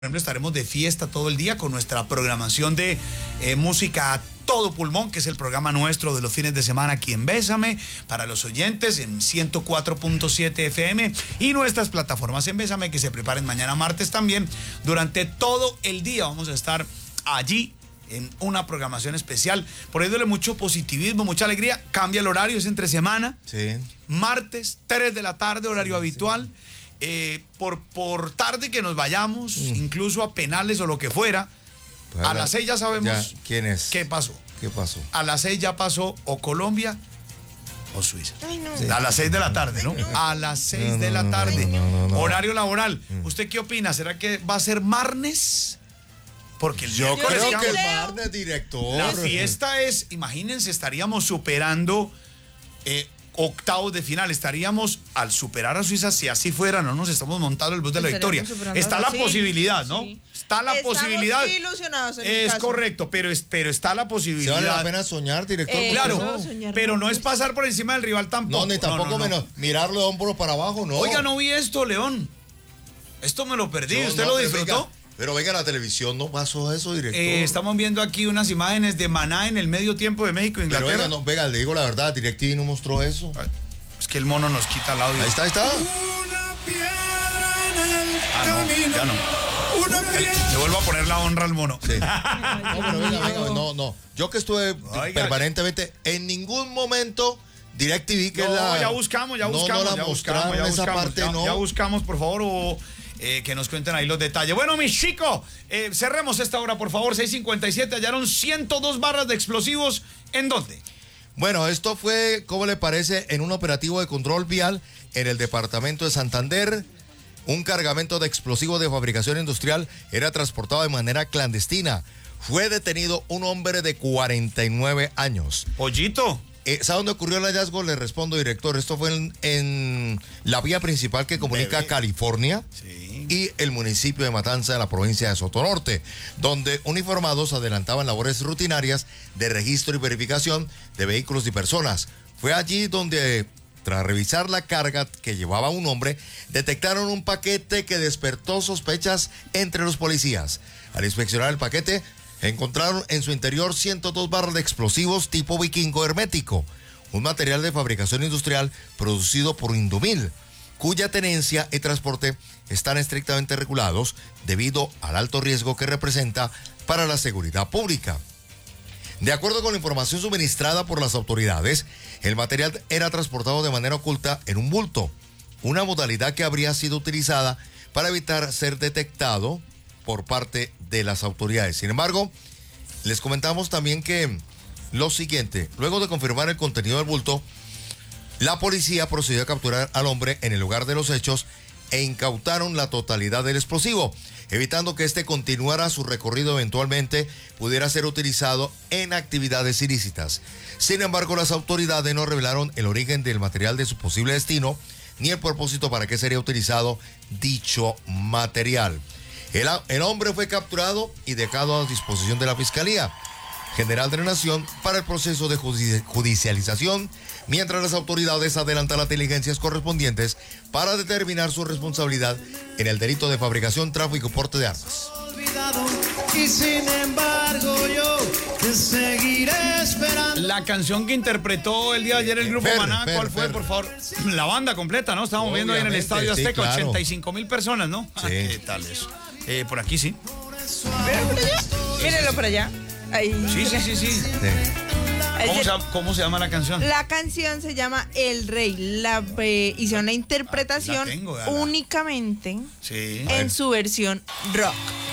Por ejemplo, estaremos de fiesta todo el día con nuestra programación de música a todo pulmón, que es el programa nuestro de los fines de semana aquí en Bésame, para los oyentes en 104.7 FM y nuestras plataformas en Bésame, que se preparen mañana martes también. Durante todo el día vamos a estar allí en una programación especial, poniéndole mucho positivismo, mucha alegría. Cambia el horario, es entre semana. Sí. Martes, 3 de la tarde, horario habitual. Por tarde que nos vayamos, incluso a penales o lo que fuera, Pues a las 6 ya sabemos quién es. qué pasó. ¿Qué pasó? A las 6 ya pasó o Colombia o Suiza. Ay, no. Sí. A las 6 de la tarde, ¿no? A las 6 de la tarde. No. Horario laboral. ¿Usted qué opina? ¿Será que va a ser martes? Porque el Yo miércoles creo que el creo. martes, director. la fiesta es, imagínense, estaríamos superando octavos de final. Estaríamos, al superar a Suiza, si así fuera, no nos estamos montando el bus de la victoria. Estaríamos Está la superando, sí, posibilidad, ¿no? sí. Está la Estamos posibilidad. ilusionados en mi Es caso. correcto, pero está la Se posibilidad. vale la pena soñar, director. Claro, No, soñar pero no no, es pasar por encima del rival tampoco. No, ni tampoco menos mirarlo de hombro para abajo, no. Oiga, no vi esto, León. Esto me lo perdí. No, ¿Usted no, lo pero disfrutó? Pero venga, la televisión no pasó eso, director. Estamos viendo aquí unas imágenes de Maná en el medio tiempo de México e Pero Inglaterra. venga, no, venga, le digo la verdad, DirecTV no mostró eso. Es que el mono nos quita el audio. Ahí está. Ya no. Le vuelvo a poner la honra al mono. Sí. No, pero venga, no. Yo que estuve Oiga, permanentemente, en ningún momento DirecTV, que No, es la... ya buscamos, no la mostraron esa parte, no. Ya buscamos, por favor, o que nos cuenten ahí los detalles. Bueno, mis chicos, cerremos esta hora, por favor. 6:57, hallaron 102 barras de explosivos. ¿En dónde? Bueno, esto fue, ¿cómo le parece? En un operativo de control vial en el departamento de Santander. Un cargamento de explosivos de fabricación industrial era transportado de manera clandestina. Fue detenido un hombre de 49 años. Pollito. ¿Sabe dónde ocurrió el hallazgo? Le respondo, director. Esto fue en la vía principal que comunica California y el municipio de Matanza, de la provincia de Sotonorte, donde uniformados adelantaban labores rutinarias de registro y verificación de vehículos y personas. Fue allí donde, tras revisar la carga que llevaba un hombre, detectaron un paquete que despertó sospechas entre los policías. Al inspeccionar el paquete, encontraron en su interior 102 barras de explosivos tipo vikingo hermético, un material de fabricación industrial producido por Indumil, cuya tenencia y transporte están estrictamente regulados debido al alto riesgo que representa para la seguridad pública. De acuerdo con la información suministrada por las autoridades, el material era transportado de manera oculta en un bulto, una modalidad que habría sido utilizada para evitar ser detectado por parte de las autoridades. Sin embargo, les comentamos también que lo siguiente: luego de confirmar el contenido del bulto, la policía procedió a capturar al hombre en el lugar de los hechos e incautaron la totalidad del explosivo, evitando que este continuara su recorrido, eventualmente pudiera ser utilizado en actividades ilícitas. Sin embargo, las autoridades no revelaron el origen del material de su posible destino, ni el propósito para qué sería utilizado dicho material. El hombre fue capturado y dejado a disposición de la Fiscalía General de la Nación para el proceso de judicialización, mientras las autoridades adelantan las diligencias correspondientes para determinar su responsabilidad en el delito de fabricación, tráfico y porte de armas. Y sin embargo yo te seguiré esperando. La canción que interpretó el día de ayer el grupo Maná, ¿cuál fue, por favor? La banda completa, ¿no? Estábamos viendo ahí en el Estadio Sí, Azteca, claro. 85,000 personas, ¿no? Sí. ¿Qué tal eso? Por aquí sí. Mírenlo por allá. Ahí. Sí. ¿Cómo se llama la canción? La canción se llama El Rey. Hicieron la interpretación La tengo, dala. únicamente Sí. en su versión rock.